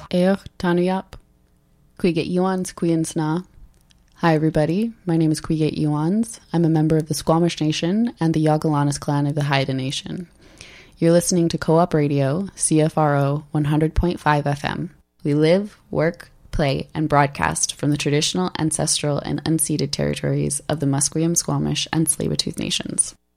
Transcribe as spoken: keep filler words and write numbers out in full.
Eoch Tanuyap, Quiget Iwans Quinsna. Hi everybody, my name is Quiget Iwans. I'm a member of the Squamish Nation and the Yagalanas clan of the Haida Nation. You're listening to Co-op Radio, C F R O one hundred point five F M. We live, work, play, and broadcast from the traditional, ancestral, and unceded territories of the Musqueam, Squamish, and Tsleil-Waututh Nations.